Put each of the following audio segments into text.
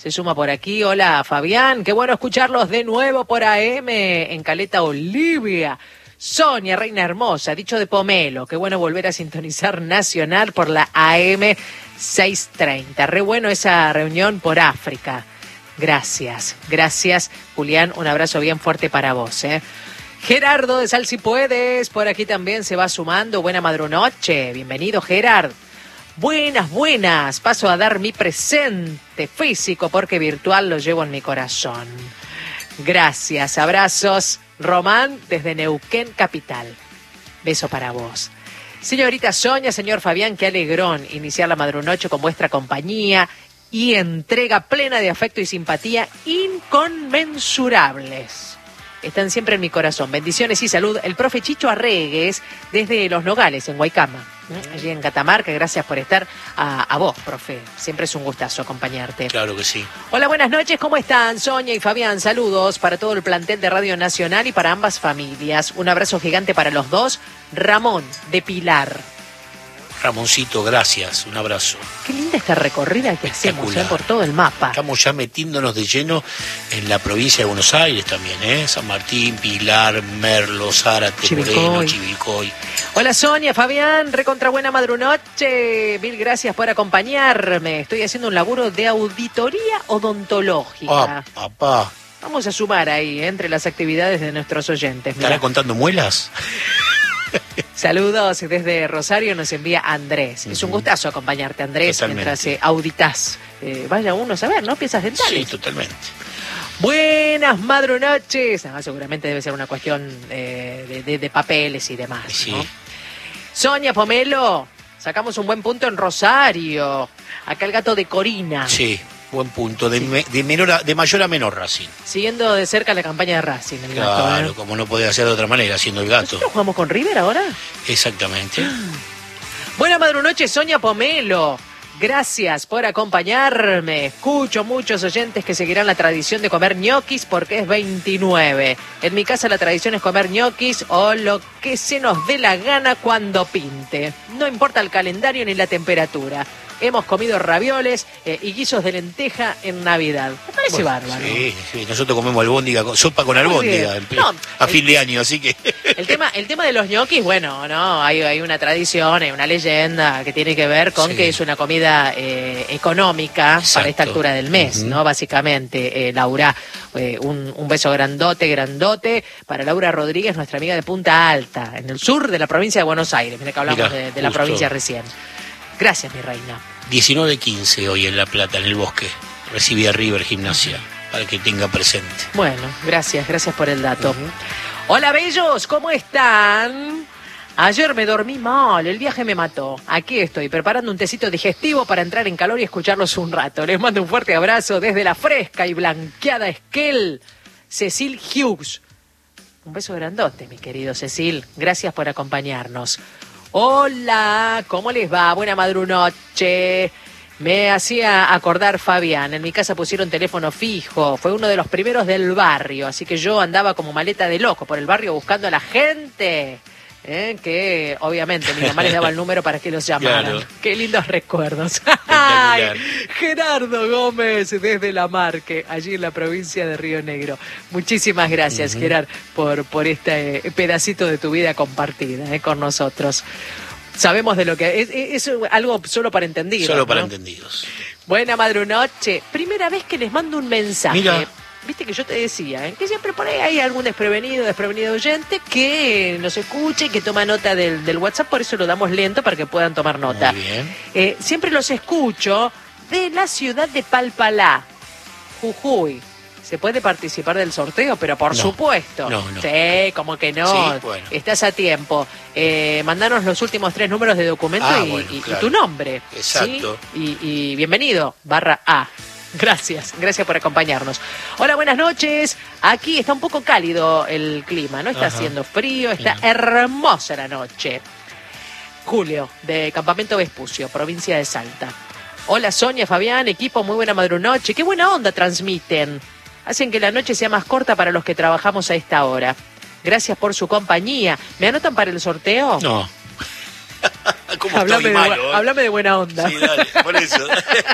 se suma por aquí. Hola, Fabián. Qué bueno escucharlos de nuevo por AM en Caleta Olivia. Sonia, reina hermosa, dicho de Pomelo. Qué bueno volver a sintonizar Nacional por la AM 630. Re bueno esa reunión por África. Gracias, Julián. Un abrazo bien fuerte para vos, Gerardo de Sal Si Puedes, por aquí también se va sumando. Buena madrunoche. Bienvenido, Gerard. Buenas. Paso a dar mi presente físico porque virtual lo llevo en mi corazón. Gracias, abrazos. Román desde Neuquén Capital. Beso para vos. Señorita Sonia, señor Fabián, qué alegrón iniciar la madrunoche con vuestra compañía y entrega plena de afecto y simpatía inconmensurables. Están siempre en mi corazón. Bendiciones y salud. El profe Chicho Arregues desde Los Nogales, en Guaycama. Allí en Catamarca, gracias por estar. A vos, profe, siempre es un gustazo acompañarte. Claro que sí. Hola, buenas noches, ¿cómo están? Sonia y Fabián, saludos para todo el plantel de Radio Nacional y para ambas familias. Un abrazo gigante para los dos. Ramón, de Pilar. Ramoncito, gracias, un abrazo. Qué linda esta recorrida que hacemos por todo el mapa. Estamos ya metiéndonos de lleno en la provincia de Buenos Aires también, San Martín, Pilar, Merlo, Zárate, Moreno, Chivilcoy. Hola Sonia, Fabián, recontra buena madrunoche. Mil gracias por acompañarme. Estoy haciendo un laburo de auditoría odontológica. Papá. Vamos a sumar ahí entre las actividades de nuestros oyentes. ¿Estará contando muelas? Saludos desde Rosario, nos envía Andrés. Es un gustazo acompañarte, Andrés, totalmente. Mientras auditas. Vaya uno a saber, ¿no? Piezas dentales. Sí, totalmente. Buenas madrunoches. Seguramente debe ser una cuestión de papeles y demás, sí. ¿no? Sonia, Pomelo, sacamos un buen punto en Rosario. Acá el gato de Corina. Sí. Buen punto, de mayor a menor Racing. Siguiendo de cerca la campaña de Racing, el gato. Claro, como no podía ser de otra manera, siendo el gato. ¿Nosotros jugamos con River ahora? Exactamente. Buena madrunoche, Sonia, Pomelo. Gracias por acompañarme. Escucho muchos oyentes que seguirán la tradición de comer ñoquis porque es 29. En mi casa la tradición es comer ñoquis o lo que se nos dé la gana cuando pinte. No importa el calendario ni la temperatura. Hemos comido ravioles y guisos de lenteja en Navidad. Me parece bárbaro. Sí, nosotros comemos albóndiga, sopa con albóndiga a fin de año, así que... El tema de los ñoquis, bueno, no, hay una tradición, hay una leyenda que tiene que ver con que es una comida económica. Exacto. Para esta altura del mes, ¿no? Básicamente, Laura, un beso grandote para Laura Rodríguez, nuestra amiga de Punta Alta, en el sur de la provincia de Buenos Aires. Mira que hablamos de la provincia recién. Gracias, mi reina. 19:15 hoy en La Plata, en el Bosque. Recibí a River Gimnasia, para que tenga presente. Bueno, gracias por el dato. Hola, bellos, ¿cómo están? Ayer me dormí mal, el viaje me mató. Aquí estoy, preparando un tecito digestivo para entrar en calor y escucharlos un rato. Les mando un fuerte abrazo desde la fresca y blanqueada Esquel, Cecil Hughes. Un beso grandote, mi querido Cecil. Gracias por acompañarnos. Hola, ¿cómo les va? Buena madrunoche. Me hacía acordar Fabián, en mi casa pusieron teléfono fijo, fue uno de los primeros del barrio, así que yo andaba como maleta de loco por el barrio buscando a la gente, que obviamente mi mamá les daba el número para que los llamaran. Claro. Qué lindos recuerdos. Ay, Gerardo Gómez desde La Marque, allí en la provincia de Río Negro. Muchísimas gracias, Gerard, por este pedacito de tu vida compartida con nosotros. Sabemos de lo que es algo solo para entendidos. Solo para entendidos. Buena madrunoche. Primera vez que les mando un mensaje. Mira. Viste que yo te decía, que siempre por ahí hay algún desprevenido oyente que nos escuche y que toma nota del WhatsApp, por eso lo damos lento para que puedan tomar nota. Muy bien. Siempre los escucho de la ciudad de Palpalá, Jujuy. ¿Se puede participar del sorteo? Pero por supuesto. No. Sí, como que no. Sí, bueno. Estás a tiempo. Mandanos los últimos 3 números de documento y tu nombre. Exacto. ¿Sí? Y bienvenido, /A. Gracias por acompañarnos. Hola, buenas noches. Aquí está un poco cálido el clima, no está haciendo frío, está hermosa la noche. Julio, de Campamento Vespucio, provincia de Salta. Hola Sonia, Fabián, equipo, muy buena madrunoche. Qué buena onda transmiten. Hacen que la noche sea más corta para los que trabajamos a esta hora. Gracias por su compañía. ¿Me anotan para el sorteo? No. ¿Cómo estoy malo? Háblame de buena onda. Sí, dale, por eso.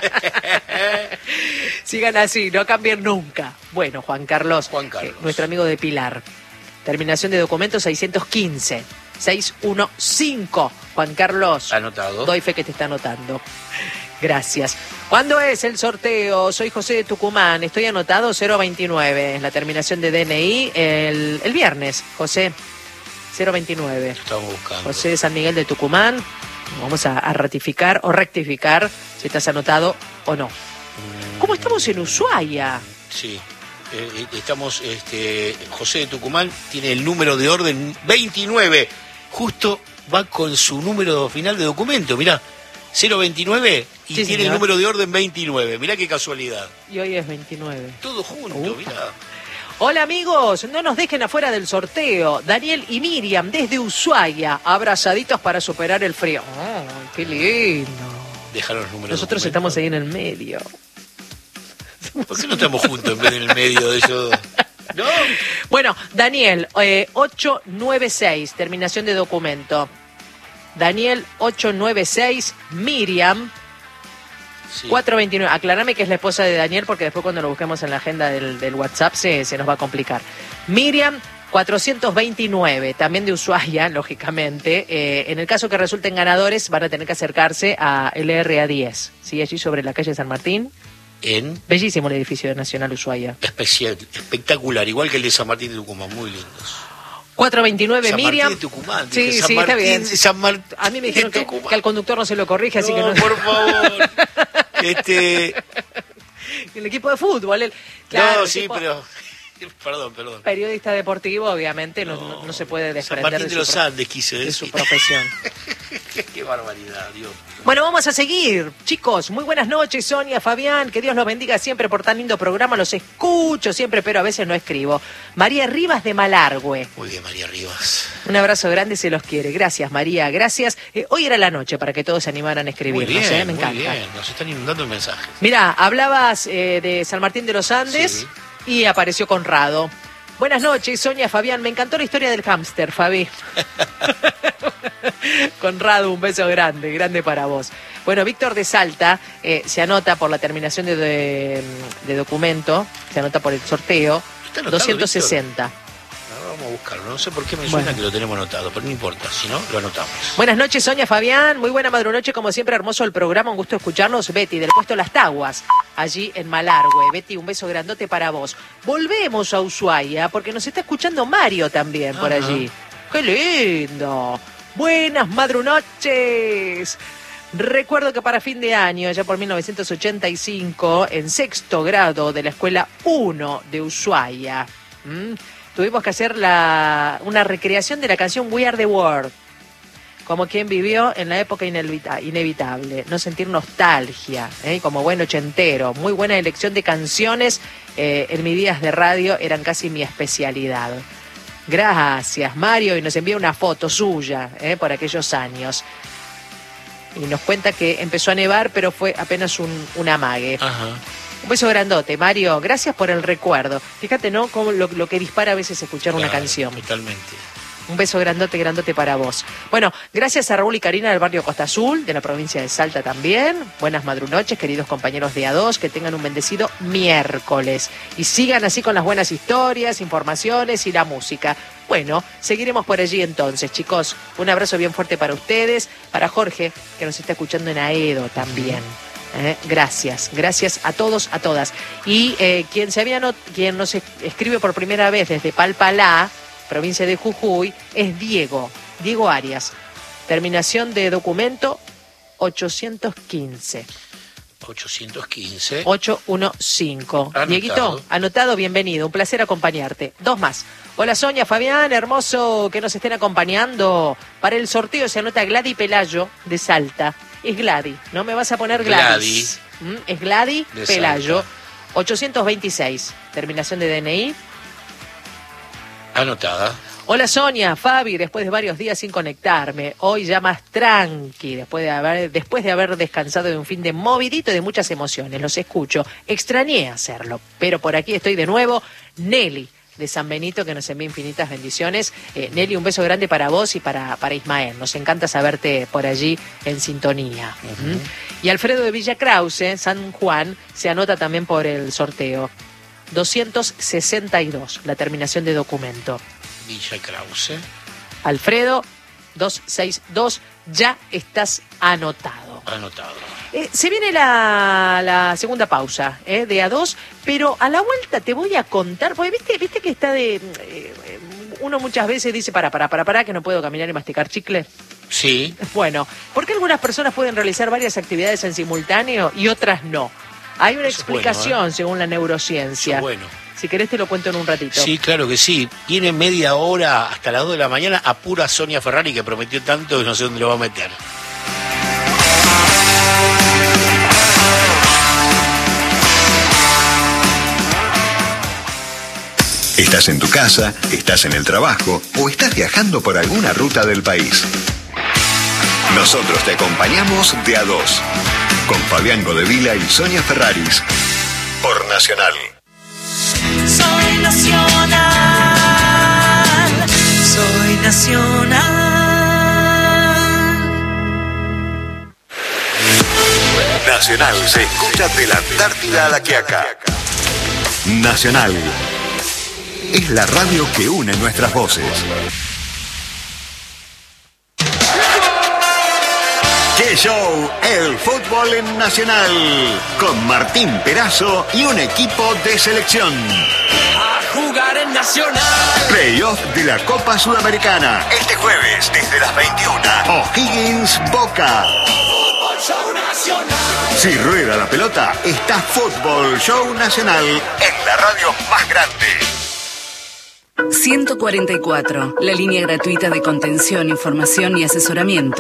Sigan así, no cambien nunca. Bueno, Juan Carlos. Nuestro amigo de Pilar. Terminación de documento 615. 615. Juan Carlos. Anotado. Doy fe que te está anotando. Gracias. ¿Cuándo es el sorteo? Soy José de Tucumán. Estoy anotado 029. La terminación de DNI el viernes, José. 029. Estamos buscando. José de San Miguel de Tucumán. Vamos a ratificar o rectificar si estás anotado o no. ¿Cómo estamos en Ushuaia? Sí. Estamos, José de Tucumán tiene el número de orden 29. Justo va con su número final de documento. Mirá, 029 y sí, tiene señor. el número de orden 29. Mirá qué casualidad. Y hoy es 29. Todo junto, mirá. Hola amigos, no nos dejen afuera del sorteo. Daniel y Miriam desde Ushuaia, abrazaditos para superar el frío. Oh, qué lindo. Dejaron los números. Nosotros estamos ahí en el medio. ¿Por qué no estamos juntos en vez del medio de ellos? ¿No? Bueno, Daniel, 896, terminación de documento. Daniel 896, Miriam Sí. 429. Aclarame que es la esposa de Daniel porque después cuando lo busquemos en la agenda del WhatsApp se nos va a complicar. Miriam 429, también de Ushuaia, lógicamente. En el caso que resulten ganadores van a tener que acercarse a LRA10, ¿sí? Allí sobre la calle San Martín. Bellísimo el edificio de Nacional Ushuaia. Espectacular, igual que el de San Martín de Tucumán, muy lindos. 429 San Miriam. Martín de Tucumán. Sí, San sí, Martín, está bien. San Martín A mí me dijeron que al conductor no se lo corrige, así que no. Por favor. El equipo de fútbol. Claro, no, sí, pero... Perdón. Periodista deportivo, obviamente, no se puede desprender San Martín de los Andes, quise decir. De su profesión. Qué barbaridad, Dios. Bueno, vamos a seguir. Chicos, muy buenas noches, Sonia, Fabián. Que Dios los bendiga siempre por tan lindo programa. Los escucho siempre, pero a veces no escribo. María Rivas de Malargüe. Muy bien, María Rivas. Un abrazo grande, se los quiere. Gracias, María, gracias. Hoy era la noche para que todos se animaran a escribirnos. Muy bien, me encanta. Muy bien, nos están inundando mensajes. Mirá, hablabas de San Martín de los Andes. Sí. Y apareció Conrado. Buenas noches, Sonia, Fabián. Me encantó la historia del hámster, Fabi. Conrado, un beso grande para vos. Bueno, Víctor de Salta se anota por la terminación de documento, se anota por el sorteo, 260. Víctor? Vamos a buscarlo, no sé por qué me suena que lo tenemos anotado, pero no importa, si no, lo anotamos. Buenas noches, Sonia, Fabián, muy buena madrunoche, como siempre, hermoso el programa, un gusto escucharlos. Betty, del puesto Las Taguas, allí en Malargüe. Betty, un beso grandote para vos. Volvemos a Ushuaia, porque nos está escuchando Mario también por allí. ¡Qué lindo! Buenas madrunoches. Recuerdo que para fin de año, ya por 1985, en 6º grado de la Escuela 1 de Ushuaia, tuvimos que hacer una recreación de la canción We Are the World, como quien vivió en la época inevitable, no sentir nostalgia, como buen ochentero, muy buena elección de canciones, en mis días de radio eran casi mi especialidad. Gracias, Mario, y nos envía una foto suya, por aquellos años. Y nos cuenta que empezó a nevar, pero fue apenas un amague. Ajá. Un beso grandote, Mario. Gracias por el recuerdo. Fíjate, ¿no? Como lo que dispara a veces escuchar una canción. Totalmente. Un beso grandote para vos. Bueno, gracias a Raúl y Karina del barrio Costa Azul, de la provincia de Salta también. Buenas madrunoches, queridos compañeros de A2. Que tengan un bendecido miércoles. Y sigan así con las buenas historias, informaciones y la música. Bueno, seguiremos por allí entonces, chicos. Un abrazo bien fuerte para ustedes. Para Jorge, que nos está escuchando en Aedo también. Gracias a todos, a todas. Y quien nos escribe por primera vez desde Palpalá, provincia de Jujuy, es Diego Arias. Terminación de documento 815. 815. 815. Anotado. Dieguito, anotado, bienvenido. Un placer acompañarte. Dos más. Hola Sonia, Fabián, hermoso que nos estén acompañando. Para el sorteo se anota Gladys Pelayo de Salta. Es Gladys, no me vas a poner Gladys. Es Gladys Pelayo. Salta. 826. Terminación de DNI. Anotada. Hola Sonia, Fabi, después de varios días sin conectarme, hoy ya más tranqui, después de haber descansado de un fin de movidito y de muchas emociones, los escucho, extrañé hacerlo, pero por aquí estoy de nuevo. Nelly, de San Benito, que nos envía infinitas bendiciones. Nelly, un beso grande para vos y para Ismael. Nos encanta saberte por allí en sintonía. Y Alfredo de Villa Krause, San Juan, se anota también por el sorteo. 262, la terminación de documento. Villa Krause. Alfredo, 262, ya estás anotado. Anotado. Se viene la segunda pausa de A2, pero a la vuelta te voy a contar, porque viste que está uno muchas veces dice, para, que no puedo caminar y masticar chicle. Sí. Bueno, ¿por qué algunas personas pueden realizar varias actividades en simultáneo y otras no? Hay una explicación según la neurociencia. Eso es bueno. Si querés te lo cuento en un ratito. Sí, claro que sí. Tiene media hora hasta las 2 de la mañana a pura Sonia Ferrari, que prometió tanto que no sé dónde lo va a meter. Estás en tu casa, estás en el trabajo o estás viajando por alguna ruta del país. Nosotros te acompañamos de A2, con Fabián Godevila y Sonia Ferraris, por Nacional. Soy Nacional, soy Nacional. Nacional se escucha de la Antártida a la Quiaca. Nacional es la radio que une nuestras voces. ¡Qué show! El fútbol en Nacional, con Martín Perazo y un equipo de selección. A jugar en Nacional. Playoff de la Copa Sudamericana. Este jueves, desde las 21. O'Higgins Boca. Fútbol Show Nacional. Si rueda la pelota, está Fútbol Show Nacional en la radio más grande. 144, la línea gratuita de contención, información y asesoramiento.